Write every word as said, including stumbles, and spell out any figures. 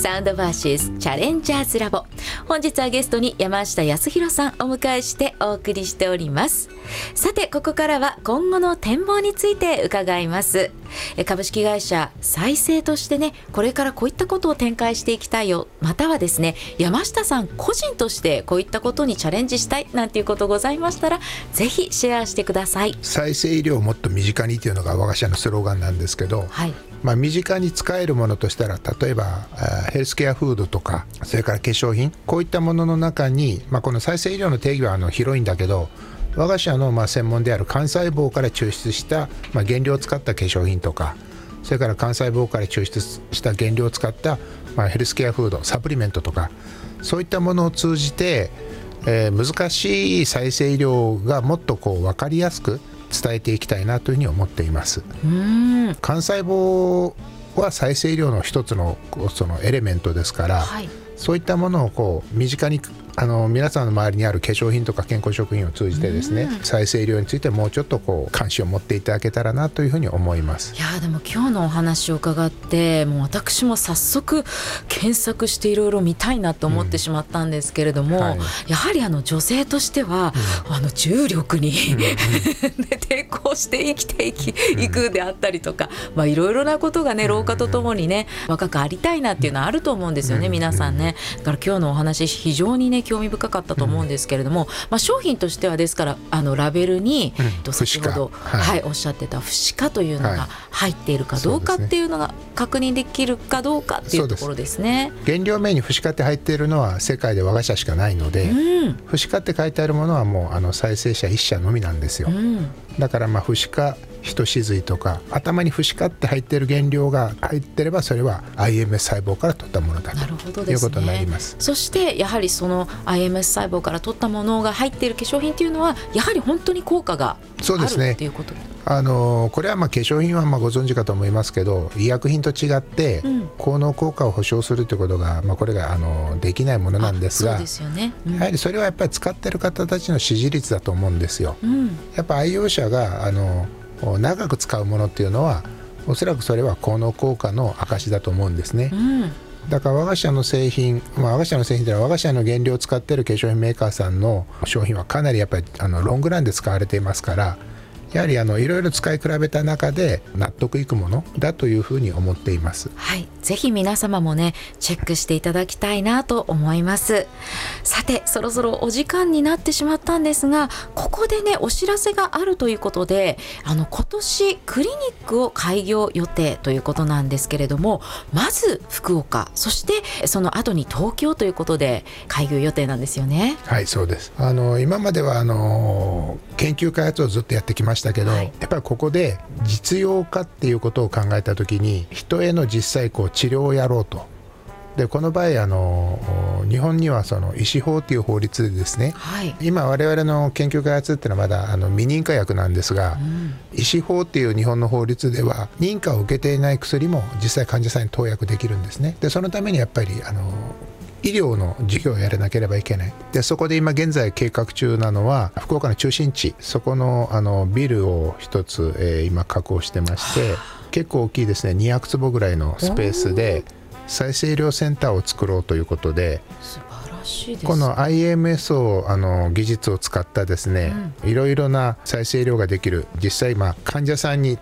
サウンドバーシスチャレンジャーズラボ。本日はゲストに山下康弘さんお迎えしてお送りしております。さてここからは今後の展望について伺います。株式会社再生としてね、これからこういったことを展開していきたいよ、またはですね山下さん個人としてこういったことにチャレンジしたいなんていうことございましたら、ぜひシェアしてください。 再生医療をもっと身近にというのが我が社のスローガンなんですけど、はい、まあ、身近に使えるものとしたら、例えばヘルスケアフードとか、それから化粧品、こういったものの中に、まあ、この再生医療の定義はあの広いんだけど、我が社のまあ専門である幹細胞から抽出したまあ原料を使った化粧品とか、それから幹細胞から抽出した原料を使ったまあヘルスケアフード、サプリメントとか、そういったものを通じて、えー、難しい再生医療がもっとこう分かりやすく伝えていきたいなというふうに思っています。うーん、幹細胞は再生医療の一つのそのエレメントですから、はい、そういったものをこう身近にあの皆さんの周りにある化粧品とか健康食品を通じてですね、うん、再生医療についてもうちょっとこう関心を持っていただけたらなというふうに思います。 いやでも今日のお話を伺って、もう私も早速検索していろいろ見たいなと思ってしまったんですけれども、うん、はい、やはりあの女性としては、うん、あの重力に、うん、抵抗して生きていき、うん、いくであったりとか、まあ、いろいろなことがね老化とともにね若くありたいなっていうのはあると思うんですよね、うん、皆さんね。だから今日のお話非常にね興味深かったと思うんですけれども、うん、まあ、商品としてはですからあのラベルに、うん、先ほど、はいはい、おっしゃってた不死化というのが入っているかどうかっていうのが確認できるかどうかっていうところですね。 原料名に不死化って入っているのは世界で我が社しかないので、うん、不死化って書いてあるものはもうあの再生社いっ社のみなんですよ、うん、だからまあ不死化ひとしずいとか頭に不死化って入っている原料が入ってれば、それは アイエムエス 細胞から取ったものだということになります。 そしてやはりその アイエムエス 細胞から取ったものが入っている化粧品というのはやはり本当に効果があるということ。 あのこれはまあ化粧品はまあご存知かと思いますけど、医薬品と違って効能効果を保証するということが、まあ、これがあのできないものなんですが、 そうですよね、うん、 やはりそれはやっぱり使っている方たちの支持率だと思うんですよ、うん、やっぱ愛用者があの長く使うものっていうのはおそらくそれは効能効果の証だと思うんですね、うん、だから我が社の製品、まあ、我が社の製品というのは我が社の原料を使っている化粧品メーカーさんの商品はかなりやっぱりあのロングランで使われていますから、やはりあのいろいろ使い比べた中で納得いくものだというふうに思っています。 はい、ぜひ皆様もねチェックしていただきたいなと思います。さてそろそろお時間になってしまったんですが、ここでねお知らせがあるということで、あの今年クリニックを開業予定ということなんですけれども、まず福岡、そしてその後に東京ということで開業予定なんですよね。 はい、そうです。あの今まではあの研究開発をずっとやってきましたけど、はい、やっぱりここで実用化っていうことを考えたときに、人への実際こう治療をやろうと。でこの場合あの日本にはその医師法という法律でですね、はい、今我々の研究開発っていうのはまだあの未認可薬なんですが、うん、医師法っていう日本の法律では認可を受けていない薬も実際患者さんに投薬できるんですね。でそのためにやっぱりあの医療の事業をやらなければいけない。でそこで今現在計画中なのは福岡の中心地、そこのあのビルを一つ、えー、今確保してまして、結構大きいですね、にひゃくつぼぐらいのスペースで再生医療センターを作ろうということで、 素晴らしいですね。 この アイエムエス をあの技術を使ったですね、うん、いろいろな再生医療ができる、実際、まあ、患者さんに